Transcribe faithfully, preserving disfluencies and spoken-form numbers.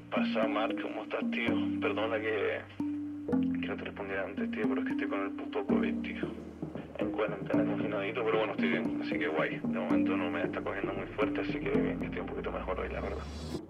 Pasa, Mark, ¿cómo estás, tío? Perdona que, que no te respondiera antes, tío, pero es que estoy con el puto COVID, tío. En cuarentena, confinadito, pero bueno, estoy bien, así que guay. De momento no me está cogiendo muy fuerte, así que bien, que estoy un poquito mejor hoy, la verdad.